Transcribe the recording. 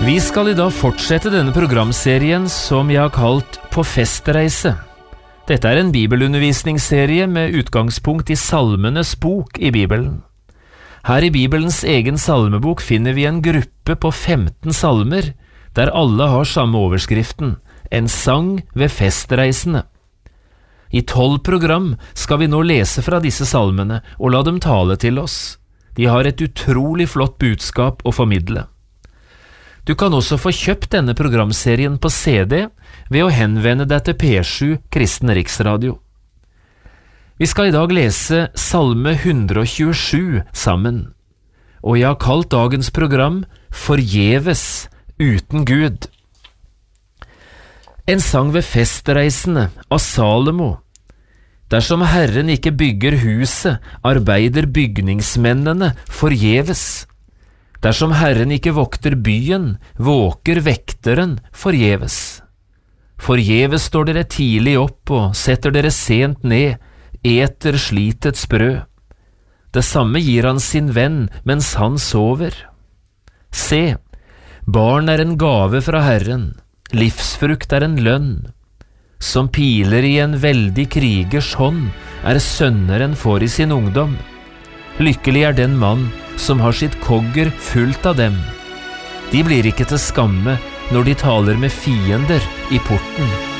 Vi skal I dag fortsette denne programserien som jeg har kalt På festreise. Dette en bibelundervisningsserie med utgangspunkt I Salmenes bok I Bibelen. Her I Bibelens egen salmebok finner vi en gruppe på 15 salmer, der alle har samme overskriften, en sang ved festreisene. I 12 program skal vi nå lese fra disse salmene og la dem tale til oss. De har et utrolig flott budskap å formidle. Du kan også få kjøpt denne programserien på CD ved å henvende deg til P7 Kristen Riksradio. Vi skal I dag lese Salme 127 sammen, og jeg har kalt dagens program Forgjeves uten Gud. En sang ved festreisene av Salomo. Dersom Herren ikke bygger huset, arbeider bygningsmennene forgjeves. Dersom Herren ikke vokter byen, våker vekteren forgjeves. Forgjeves står dere tidlig opp og setter dere sent ned, eter slitets brød. Det samme gir han sin venn mens han sover. Se, barn en gave fra Herren, livsfrukt en lønn. Som piler I en veldig krigers hånd, sønner en får I sin ungdom. Lykkelig den mann som har sitt kogger fullt av dem. De blir ikke til skamme når de taler med fiender I porten.